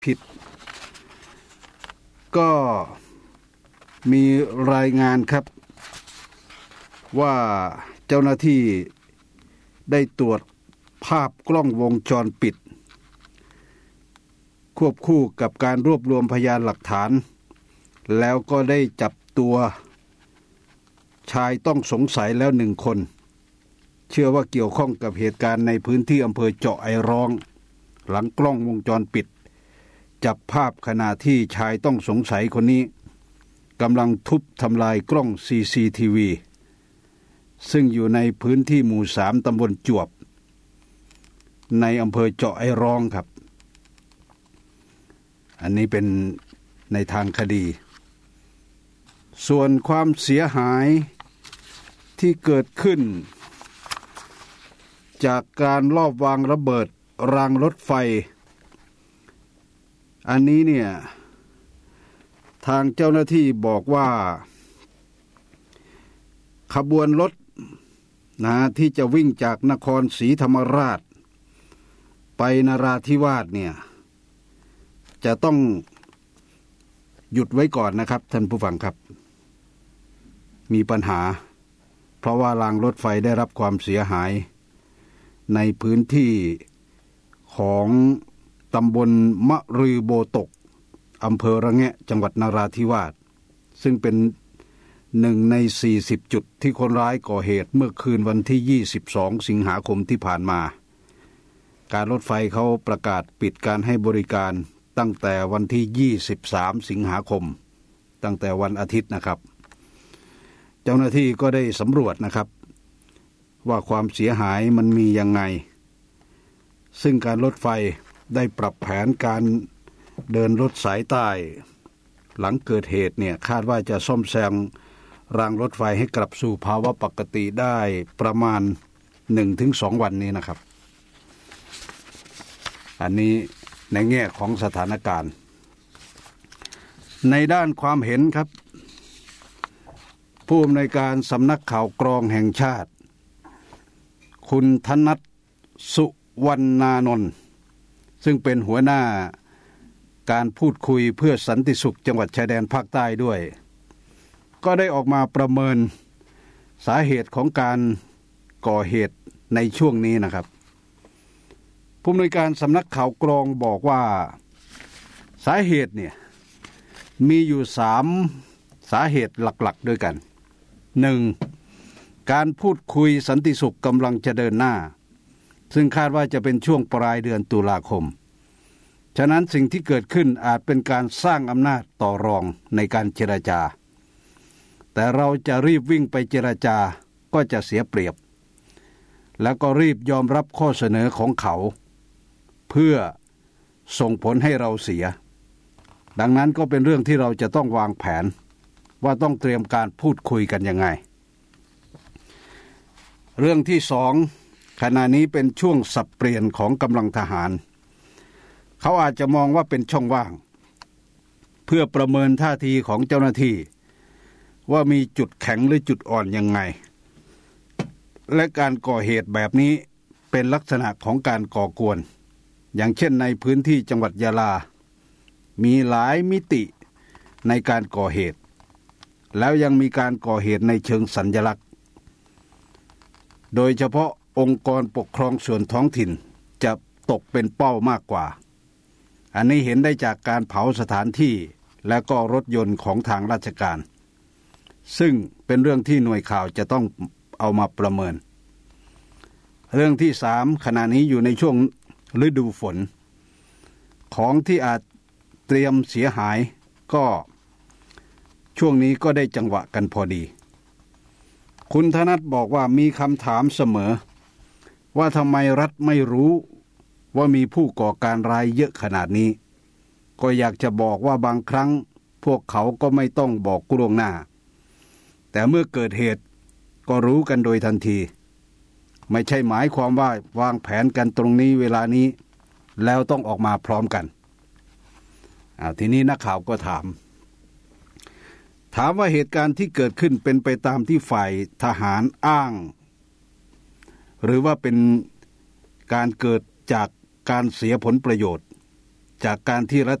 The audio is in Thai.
ผิดก็มีรายงานครับว่าเจ้าหน้าที่ได้ตรวจภาพกล้องวงจรปิดควบคู่กับการรวบรวมพยานหลักฐานแล้วก็ได้จับตัวชายต้องสงสัยแล้ว1 คนเชื่อว่าเกี่ยวข้องกับเหตุการณ์ในพื้นที่อำเภอเจาะไอร้องหลังกล้องวงจรปิดจับภาพขณะที่ชายต้องสงสัยคนนี้กำลังทุบทำลายกล้อง CCTV ซึ่งอยู่ในพื้นที่หมู่3ตำบลจวบในอำเภอเจาะไอร้องครับอันนี้เป็นในทางคดีส่วนความเสียหายที่เกิดขึ้นจากการลอบวางระเบิดรางรถไฟอันนี้เนี่ยทางเจ้าหน้าที่บอกว่าขบวนรถที่จะวิ่งจากนครศรีธรรมราชไปนราธิวาสเนี่ยจะต้องหยุดไว้ก่อนนะครับท่านผู้ฟังครับมีปัญหาเพราะว่ารางรถไฟได้รับความเสียหายในพื้นที่ของตำบลมะรือโบตกอำเภอระแงะจังหวัดนราธิวาสซึ่งเป็น1 ใน 40 จุดที่คนร้ายก่อเหตุเมื่อคืนวันที่22 สิงหาคมที่ผ่านมาการรถไฟเขาประกาศปิดการให้บริการตั้งแต่วันที่23 สิงหาคมตั้งแต่วันอาทิตย์นะครับเจ้าหน้าที่ก็ได้สำรวจนะครับว่าความเสียหายมันมียังไงซึ่งการรถไฟได้ปรับแผนการเดินรถสายใต้หลังเกิดเหตุเนี่ยคาดว่าจะซ่อมแซมรางรถไฟให้กลับสู่ภาวะปกติได้ประมาณ 1-2 วันนี้นะครับอันนี้ในแง่ของสถานการณ์ในด้านความเห็นครับผู้อำนวยการสำนักข่าวกรองแห่งชาติคุณธนัทสุวรรณานนท์ซึ่งเป็นหัวหน้าการพูดคุยเพื่อสันติสุขจังหวัดชายแดนภาคใต้ด้วยก็ได้ออกมาประเมินสาเหตุของการก่อเหตุในช่วงนี้นะครับผู้อำนวยการสำนักข่าวกรองบอกว่าสาเหตุเนี่ยมีอยู่3 สาเหตุหลักๆด้วยกัน 1. การพูดคุยสันติสุขกำลังจะเดินหน้าซึ่งคาดว่าจะเป็นช่วงปลายเดือนตุลาคมฉะนั้นสิ่งที่เกิดขึ้นอาจเป็นการสร้างอำนาจต่อรองในการเจรจาแต่เราจะรีบวิ่งไปเจรจาก็จะเสียเปรียบแล้วก็รีบยอมรับข้อเสนอของเขาเพื่อส่งผลให้เราเสียดังนั้นก็เป็นเรื่องที่เราจะต้องวางแผนว่าต้องเตรียมการพูดคุยกันยังไงเรื่องที่2ขณะนี้เป็นช่วงสับเปลี่ยนของกำลังทหารเขาอาจจะมองว่าเป็นช่องว่างเพื่อประเมินท่าทีของเจ้าหน้าที่ว่ามีจุดแข็งหรือจุดอ่อนยังไงและการก่อเหตุแบบนี้เป็นลักษณะของการก่อกวนอย่างเช่นในพื้นที่จังหวัดยะลามีหลายมิติในการก่อเหตุแล้วยังมีการก่อเหตุในเชิงสัญลักษณ์โดยเฉพาะองค์กรปกครองส่วนท้องถิ่นจะตกเป็นเป้ามากกว่าอันนี้เห็นได้จากการเผาสถานที่และก็รถยนต์ของทางราชการซึ่งเป็นเรื่องที่หน่วยข่าวจะต้องเอามาประเมินเรื่องที่3ขณะนี้อยู่ในช่วงฤดูฝนของที่อาจเตรียมเสียหายก็ช่วงนี้ก็ได้จังหวะกันพอดีคุณธนัทบอกว่ามีคำถามเสมอว่าทำไมรัฐไม่รู้ว่ามีผู้ก่อการร้ายเยอะขนาดนี้ก็อยากจะบอกว่าบางครั้งพวกเขาก็ไม่ต้องบอกล่วงหน้าแต่เมื่อเกิดเหตุก็รู้กันโดยทันทีไม่ใช่หมายความว่าวางแผนกันตรงนี้เวลานี้แล้วต้องออกมาพร้อมกันทีนี้นักข่าวก็ถามว่าเหตุการณ์ที่เกิดขึ้นเป็นไปตามที่ฝ่ายทหารอ้างหรือว่าเป็นการเกิดจากการเสียผลประโยชน์จากการที่รั